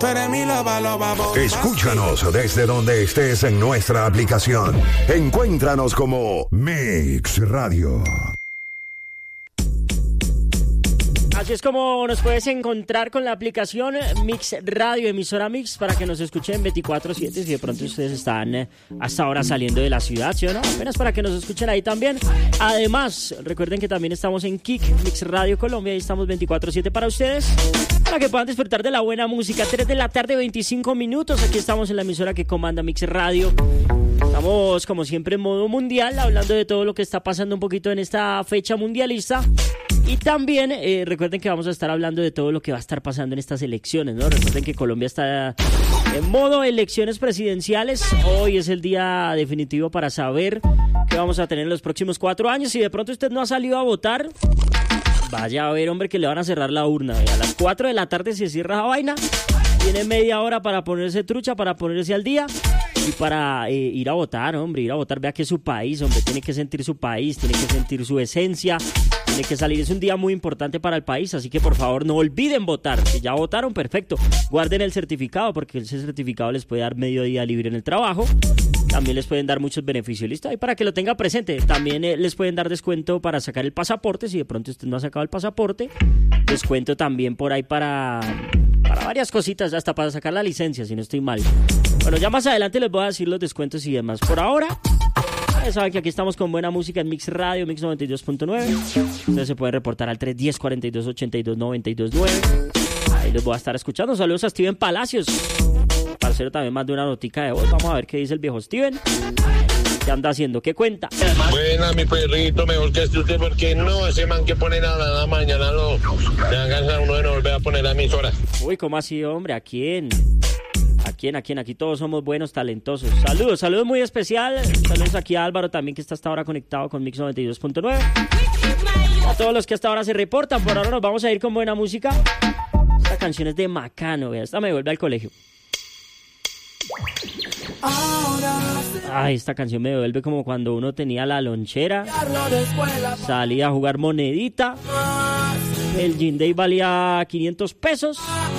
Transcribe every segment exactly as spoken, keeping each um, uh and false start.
Escúchanos desde donde estés en nuestra aplicación. Encuéntranos como Mix Radio. Así es como nos puedes encontrar con la aplicación Mix Radio, emisora Mix, para que nos escuchen veinticuatro siete si de pronto ustedes están hasta ahora saliendo de la ciudad, ¿sí o no? Apenas para que nos escuchen ahí también. Además, recuerden que también estamos en Kik, Mix Radio Colombia, ahí estamos veinticuatro siete para ustedes, para que puedan disfrutar de la buena música. tres de la tarde, veinticinco minutos, aquí estamos en la emisora que comanda Mix Radio. Estamos, como siempre, en modo mundial, hablando de todo lo que está pasando un poquito en esta fecha mundialista. Y también eh, recuerden que vamos a estar hablando de todo lo que va a estar pasando en estas elecciones, ¿no? Recuerden que Colombia está en modo elecciones presidenciales. Hoy es el día definitivo para saber qué vamos a tener en los próximos cuatro años. Si de pronto usted no ha salido a votar, vaya a ver, hombre, que le van a cerrar la urna. A las cuatro de la tarde se cierra la vaina. Tiene media hora para ponerse trucha, para ponerse al día y para eh, ir a votar, hombre, ir a votar. Vea que es su país, hombre, tiene que sentir su país, tiene que sentir su esencia, tiene que salir. Es un día muy importante para el país, así que por favor no olviden votar. Si ya votaron, perfecto. Guarden el certificado, porque ese certificado les puede dar medio día libre en el trabajo. También les pueden dar muchos beneficios, ¿listo? Ahí para que lo tenga presente. También eh, les pueden dar descuento para sacar el pasaporte, si de pronto usted no ha sacado el pasaporte. Descuento también por ahí para... para varias cositas, hasta para sacar la licencia, si no estoy mal. Bueno, ya más adelante les voy a decir los descuentos y demás. Por ahora, ya saben que aquí estamos con buena música en Mix Radio, Mix noventa y dos punto nueve. Ustedes se pueden reportar al tres uno cero, cuatro dos ocho dos, nueve dos nueve. Ahí los voy a estar escuchando. Saludos a Steven Palacios. Parcero también más de una notica de voz. Vamos a ver qué dice el viejo Steven. ¿Qué anda haciendo? ¿Qué cuenta? Buena, mi perrito, mejor que esté usted, porque no, ese man que pone nada, nada mañana lo le dan ganas a uno de no volver a poner la emisora. Uy, ¿cómo así, hombre? ¿A quién? ¿A quién? ¿A quién? Aquí todos somos buenos, talentosos. Saludos, saludos muy especial. Saludos aquí a Álvaro también, que está hasta ahora conectado con Mix noventa y dos punto nueve. A todos los que hasta ahora se reportan. Por ahora nos vamos a ir con buena música. Esta canción es de Macano, vea. Esta me vuelve al colegio. Ay, esta canción me devuelve como cuando uno tenía la lonchera, salía a jugar monedita, el Gin Day valía quinientos pesos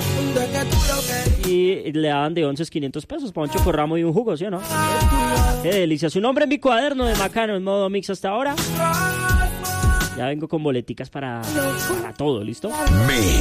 y le daban de once quinientos pesos para un chocorramo y un jugo, ¿sí o no? Qué delicia. Su nombre en mi cuaderno de Macano en modo mix hasta ahora. Ya vengo con boleticas para, para todo, ¿listo? Mix.